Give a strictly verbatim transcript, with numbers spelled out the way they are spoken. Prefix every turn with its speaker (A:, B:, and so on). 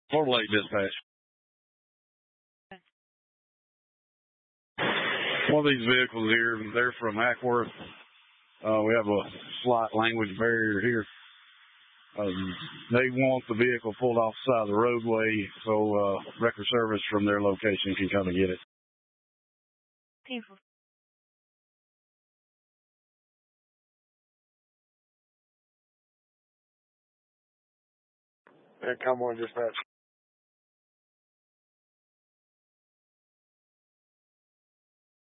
A: Fort Lake Dispatch. One of these vehicles here, they're from Hackworth. Uh, we have a slight language barrier here. Um, they want the vehicle pulled off the side of the roadway so uh, record service from their location can come and get it.
B: People.
C: Yeah, come on, dispatch.